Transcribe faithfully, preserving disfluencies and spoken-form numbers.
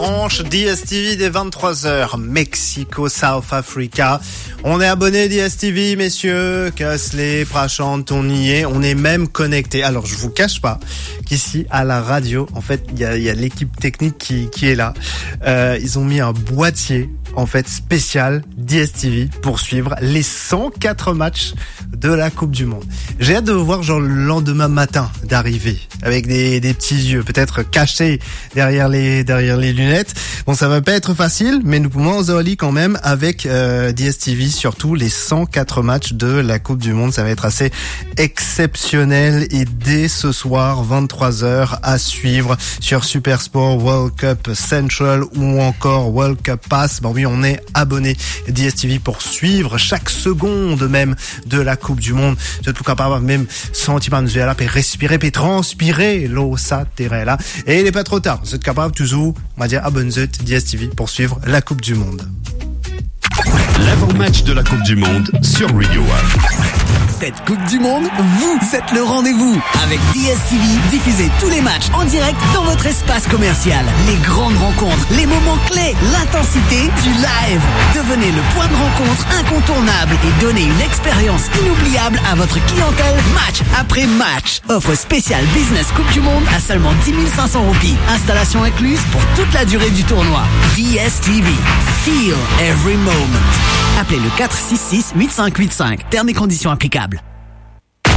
branche D S T V dès vingt-trois heures. Mexico, South Africa. On est abonné D S T V, messieurs. Casse-les, Prachante, on y est. On est même connecté. Alors, je vous cache pas qu'ici, à la radio, en fait, il y a, y a l'équipe technique qui, qui est là. Euh, ils ont mis un boîtier, en fait, spécial D S T V pour suivre les cent quatre matchs de la Coupe du Monde. J'ai hâte de vous voir, genre, le lendemain matin d'arriver avec des, des petits yeux, peut-être cachés derrière les, derrière les lunettes. Bon, ça va pas être facile, mais nous pouvons en aller quand même avec euh, D S T V, surtout les cent quatre matchs de la Coupe du Monde. Ça va être assez exceptionnel et dès ce soir, vingt-trois heures à suivre sur Supersport, World Cup Central ou encore World Cup Pass. Bon oui, on est abonné D S T V pour suivre chaque seconde même de la Coupe du Monde. Vous êtes capable même sentir là, puis respirer, puis transpirer l'eau, ça, terrain là. Et il n'est pas trop tard. Vous êtes capable toujours, on va dire, abonnez-vous D S T V pour suivre la Coupe du Monde. L'avant-match de la Coupe du Monde sur Radio One. Cette Coupe du Monde, vous êtes le rendez-vous. Avec D S T V, diffusez tous les matchs en direct dans votre espace commercial. Les grandes rencontres, les moments clés, l'intensité du live. Devenez le point de rencontre incontournable et donnez une expérience inoubliable à votre clientèle match après match. Offre spéciale Business Coupe du Monde à seulement dix mille cinq cents roupies. Installation incluse pour toute la durée du tournoi. D S T V. Feel every moment. Appelez le quatre six six huit cinq huit cinq. Termes et conditions applicables.